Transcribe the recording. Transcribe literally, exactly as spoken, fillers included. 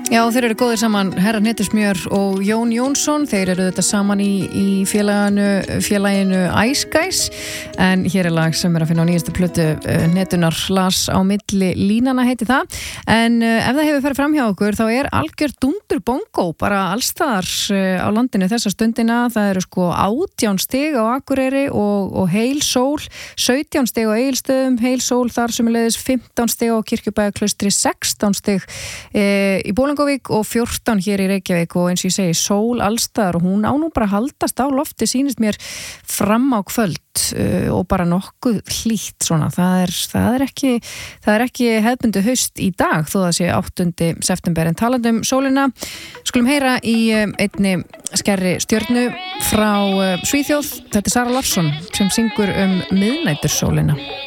Já, þeir eru góðir saman, Herra Hnetusmjör og Jón Jónsson, þeir eru þetta saman í, í félaginu, félaginu Ice Guys, en hér er lag sem er að finna á nýjastu plötu Hnetunar las á milli línana heiti það, en ef það hefur farið fram hjá okkur þá er algjör dundur bongo bara allstaðar á landinu þessa stundina, það eru sko átján stig á Akureyri og, og heil sól, sautján stig á Egilsstöðum, heil sól þar sem er leiðis fimmtán stig á Kirkjubæjarklaustri, sextán stig e, í Bólungavík og fjórtán hér í Reykjavík og eins og ég segi sól allstaðar og hún á nú bara haldast á lofti sýnist mér fram á kvöld uh, og bara nokkuð hlýtt svona, það er, það er ekki það er ekki hefðbundi haust í dag þó það sé áttunda september en talandi um sólina, skulum heyra í um, einni skærri stjörnu frá uh, Svíþjóð, þetta er Sara Larsson sem syngur um miðnætursólina.